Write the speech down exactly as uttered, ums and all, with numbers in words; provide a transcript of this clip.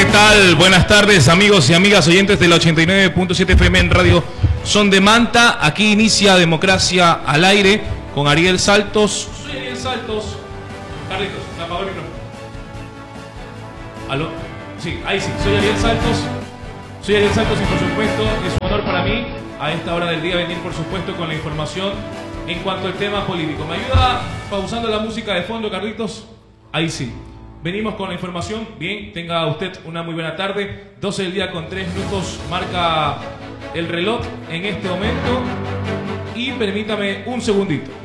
¿qué tal? Buenas tardes, amigos y amigas oyentes de la ochenta y nueve punto siete F M en Radio Son de Manta. Aquí inicia Democracia al Aire con Ariel Saltos. Soy Ariel Saltos. Carlitos, me apagó el micrófono. ¿Aló? Sí, ahí sí, soy Ariel Saltos. Soy Ariel Saltos y por supuesto es un honor para mí a esta hora del día venir por supuesto con la información en cuanto al tema político. ¿Me ayuda pausando la música de fondo, Carlitos? Ahí sí. Venimos con la información. Bien, tenga usted una muy buena tarde. doce del día con tres minutos marca el reloj en este momento. Y permítame un segundito.